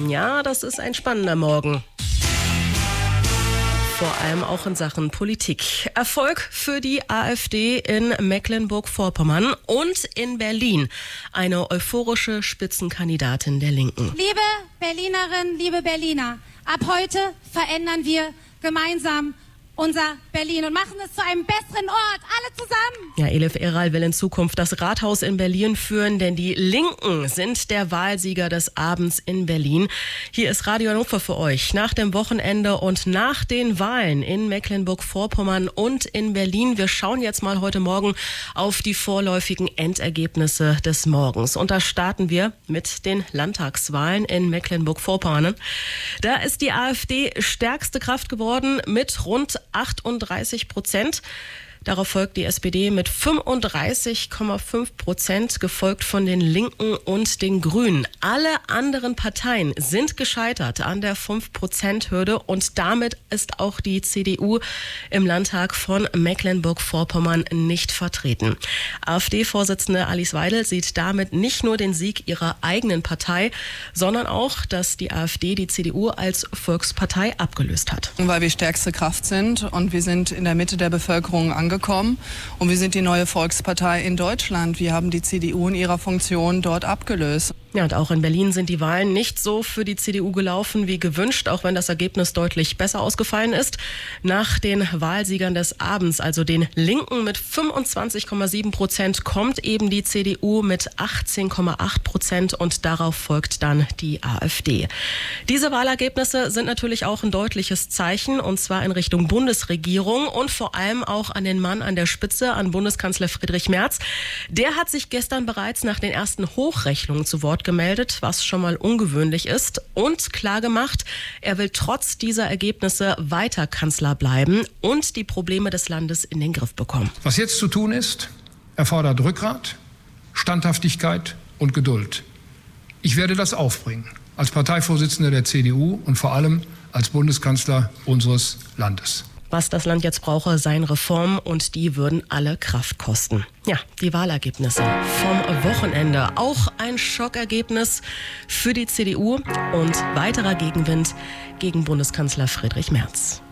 Ja, das ist ein spannender Morgen. Vor allem auch in Sachen Politik. Erfolg für die AfD in Mecklenburg-Vorpommern und in Berlin. Eine euphorische Spitzenkandidatin der Linken. Liebe Berlinerinnen, liebe Berliner, ab heute verändern wir gemeinsam unser Berlin und machen es zu einem besseren Ort, alle zusammen. Ja, Elif Eral will in Zukunft das Rathaus in Berlin führen, denn die Linken sind der Wahlsieger des Abends in Berlin. Hier ist Radio Hannover für euch. Nach dem Wochenende und nach den Wahlen in Mecklenburg-Vorpommern und in Berlin. Wir schauen jetzt mal heute Morgen auf die vorläufigen Endergebnisse des Morgens. Und da starten wir mit den Landtagswahlen in Mecklenburg-Vorpommern. Da ist die AfD stärkste Kraft geworden mit rund 38%. Darauf folgt die SPD mit 35,5%, gefolgt von den Linken und den Grünen. Alle anderen Parteien sind gescheitert an der 5%-Hürde und damit ist auch die CDU im Landtag von Mecklenburg-Vorpommern nicht vertreten. AfD-Vorsitzende Alice Weidel sieht damit nicht nur den Sieg ihrer eigenen Partei, sondern auch, dass die AfD die CDU als Volkspartei abgelöst hat. Weil wir stärkste Kraft sind und wir sind in der Mitte der Bevölkerung angekommen und wir sind die neue Volkspartei in Deutschland. Wir haben die CDU in ihrer Funktion dort abgelöst. Ja, und auch in Berlin sind die Wahlen nicht so für die CDU gelaufen wie gewünscht, auch wenn das Ergebnis deutlich besser ausgefallen ist. Nach den Wahlsiegern des Abends, also den Linken mit 25,7%, kommt eben die CDU mit 18,8% und darauf folgt dann die AfD. Diese Wahlergebnisse sind natürlich auch ein deutliches Zeichen, und zwar in Richtung Bundesregierung und vor allem auch an den Mann an der Spitze, an Bundeskanzler Friedrich Merz. Der hat sich gestern bereits nach den ersten Hochrechnungen zu Wort gemeldet, was schon mal ungewöhnlich ist, und klargemacht, er will trotz dieser Ergebnisse weiter Kanzler bleiben und die Probleme des Landes in den Griff bekommen. Was jetzt zu tun ist, erfordert Rückgrat, Standhaftigkeit und Geduld. Ich werde das aufbringen, als Parteivorsitzender der CDU und vor allem als Bundeskanzler unseres Landes. Was das Land jetzt brauche, seien Reformen, und die würden alle Kraft kosten. Ja, die Wahlergebnisse vom Wochenende. Auch ein Schockergebnis für die CDU und weiterer Gegenwind gegen Bundeskanzler Friedrich Merz.